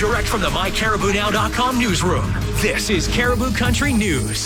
direct from the MyCaribouNow.com newsroom. This is Caribou Country News.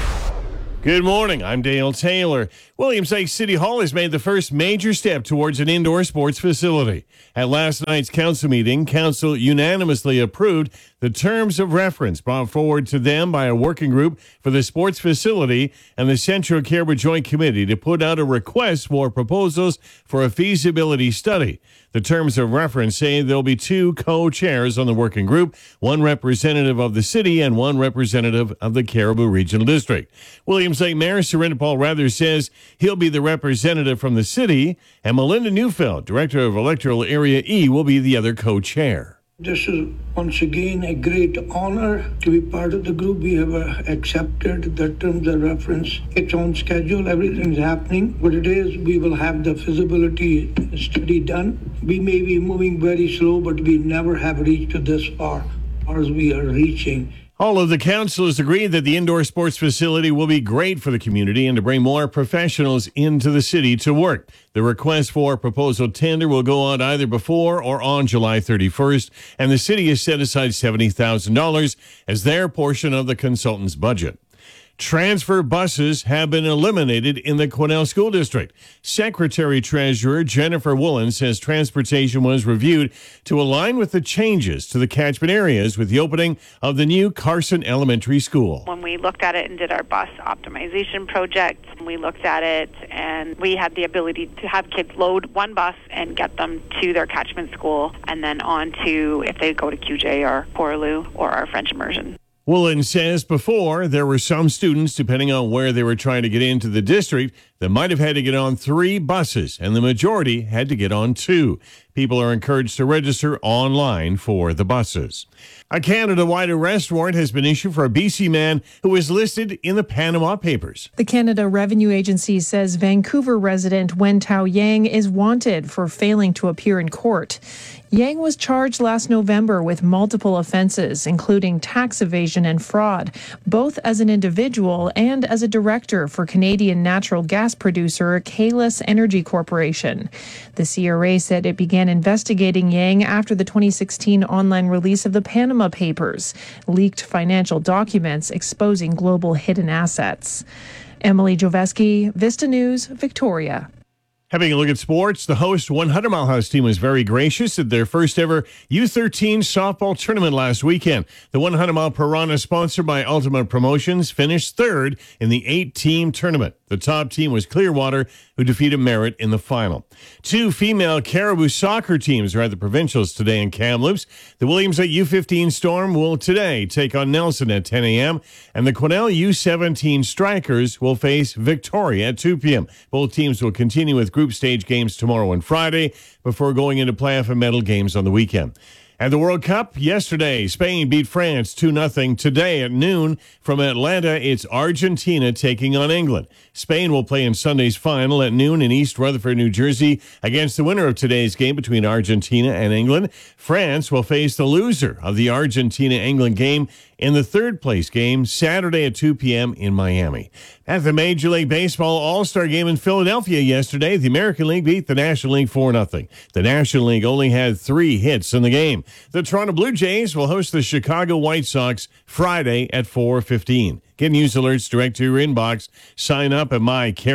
Good morning. I'm Dale Taylor. Williams Lake City Hall has made the first major step towards an indoor sports facility. At last night's council meeting, council unanimously approved the terms of reference brought forward to them by a working group for the sports facility and the Central Caribou Joint Committee to put out a request for proposals for a feasibility study. The terms of reference say there'll be two co-chairs on the working group, one representative of the city and one representative of the Caribou Regional District. Williams Lake Mayor Surinder Paul Rather says he'll be the representative from the city, and Melinda Neufeld, Director of Electoral Area E, will be the other co-chair. This is once again a great honor to be part of the group. We have accepted the terms of reference. It's on schedule. Everything's happening. What it is, we will have the feasibility study done. We may be moving very slow, but we never have reached this far as we are reaching. All of the councilors agree that the indoor sports facility will be great for the community and to bring more professionals into the city to work. The request for proposal tender will go out either before or on July 31st, and the city has set aside $70,000 as their portion of the consultant's budget. Transfer buses have been eliminated in the Quesnel School District. Secretary-Treasurer Jennifer Woolen says transportation was reviewed to align with the changes to the catchment areas with the opening of the new Carson Elementary School. When we looked at it and did our bus optimization project, we looked at it and we had the ability to have kids load one bus and get them to their catchment school and then on to if they go to QJ or Poraloo or our French immersion. Woolen says before there were some students, depending on where they were trying to get into the district, that might have had to get on 3 buses, and the majority had to get on 2. People are encouraged to register online for the buses. A Canada-wide arrest warrant has been issued for a BC man who was listed in the Panama Papers. The Canada Revenue Agency says Vancouver resident Wen Tao Yang is wanted for failing to appear in court. Yang was charged last November with multiple offenses, including tax evasion and fraud, both as an individual and as a director for Canadian natural gas producer Kalis Energy Corporation. The CRA said it began investigating Yang after the 2016 online release of the Panama Papers, leaked financial documents exposing global hidden assets. Emily Joveski, Vista News, Victoria. Having a look at sports, the host 100 Mile House team was very gracious at their first ever U13 softball tournament last weekend. The 100 Mile Piranha, sponsored by Ultimate Promotions, finished third in the 8-team tournament. The top team was Clearwater, who defeated Merritt in the final. 2 female Caribou soccer teams are at the provincials today in Kamloops. The Williams Lake U15 Storm will today take on Nelson at 10 a.m., and the Quesnel U17 Strikers will face Victoria at 2 p.m. Both teams will continue with group stage games tomorrow and Friday before going into playoff and medal games on the weekend. At the World Cup, yesterday, Spain beat France 2-0. Today at noon from Atlanta, it's Argentina taking on England. Spain will play in Sunday's final at noon in East Rutherford, New Jersey, against the winner of today's game between Argentina and England. France will face the loser of the Argentina-England game in the third-place game Saturday at 2 p.m. in Miami. At the Major League Baseball All-Star Game in Philadelphia yesterday, the American League beat the National League 4-0. The National League only had 3 hits in the game. The Toronto Blue Jays will host the Chicago White Sox Friday at 4:15. Get news alerts direct to your inbox. Sign up at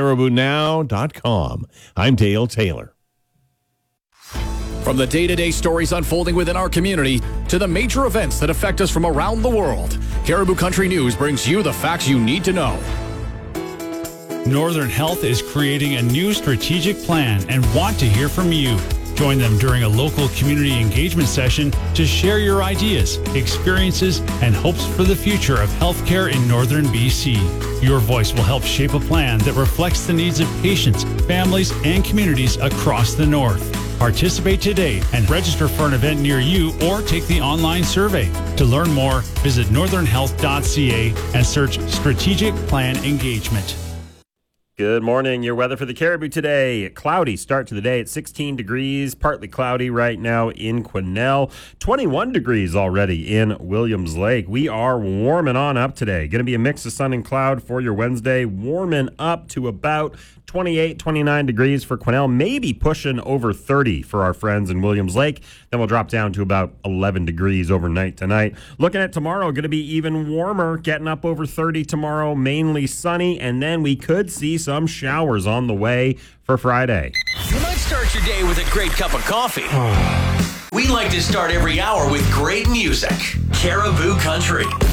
mycaribounow.com. I'm Dale Taylor. From the day-to-day stories unfolding within our community to the major events that affect us from around the world, Caribou Country News brings you the facts you need to know. Northern Health is creating a new strategic plan and want to hear from you. Join them during a local community engagement session to share your ideas, experiences, and hopes for the future of healthcare in Northern BC. Your voice will help shape a plan that reflects the needs of patients, families, and communities across the North. Participate today and register for an event near you or take the online survey. To learn more, visit northernhealth.ca and search Strategic Plan Engagement. Good morning. Your weather for the Caribou today. Cloudy start to the day at 16 degrees, partly cloudy right now in Quesnel. 21 degrees already in Williams Lake. We are warming on up today. Going to be a mix of sun and cloud for your Wednesday. Warming up to about 28, 29 degrees for Quesnel, maybe pushing over 30 for our friends in Williams Lake. Then we'll drop down to about 11 degrees overnight tonight. Looking at tomorrow, going to be even warmer, getting up over 30 tomorrow, mainly sunny, and then we could see some showers on the way for Friday. You might start your day with a great cup of coffee. We like to start every hour with great music. Caribou Country.